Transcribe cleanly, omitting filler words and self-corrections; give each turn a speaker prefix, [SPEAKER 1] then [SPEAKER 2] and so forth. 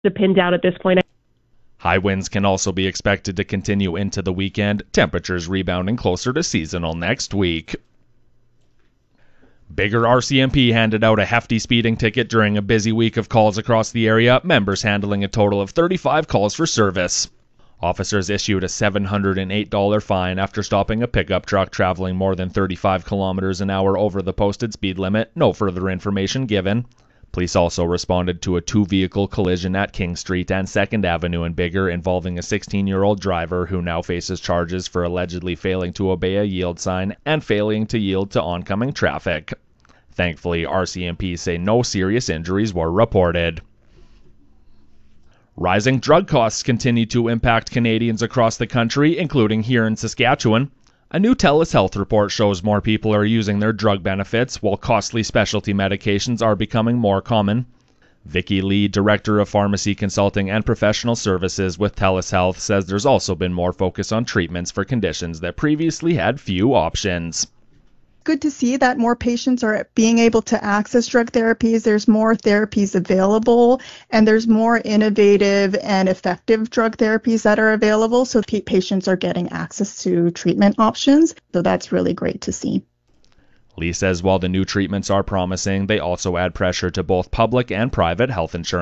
[SPEAKER 1] to pin down at this point.
[SPEAKER 2] High winds can also be expected to continue into the weekend, temperatures rebounding closer to seasonal next week. Bigger RCMP handed out a hefty speeding ticket during a busy week of calls across the area, members handling a total of 35 calls for service. Officers issued a $708 fine after stopping a pickup truck traveling more than 35 kilometers an hour over the posted speed limit. No further information given. Police also responded to a two-vehicle collision at King Street and 2nd Avenue in Bigger involving a 16-year-old driver who now faces charges for allegedly failing to obey a yield sign and failing to yield to oncoming traffic. Thankfully, RCMP say no serious injuries were reported. Rising drug costs continue to impact Canadians across the country, including here in Saskatchewan. A new TELUS Health report shows more people are using their drug benefits, while costly specialty medications are becoming more common. Vicky Lee, Director of Pharmacy Consulting and Professional Services with TELUS Health, says there's also been more focus on treatments for conditions that previously had few options.
[SPEAKER 3] Good to see that more patients are being able to access drug therapies. There's more therapies available, and there's more innovative and effective drug therapies that are available, so patients are getting access to treatment options. So that's really great to see.
[SPEAKER 2] Lee says while the new treatments are promising, they also add pressure to both public and private health insurance